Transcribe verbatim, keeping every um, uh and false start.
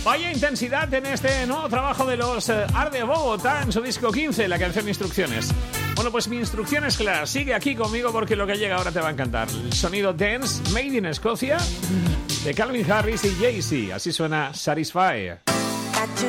Vaya intensidad en este nuevo trabajo de los eh, Art de Bogotá en su disco quince, la canción Instrucciones. Bueno, pues mi instrucción es clara. Sigue aquí conmigo porque lo que llega ahora te va a encantar. El sonido dance, made in Escocia, de Calvin Harris y Jay-Z. Así suena Satisfy.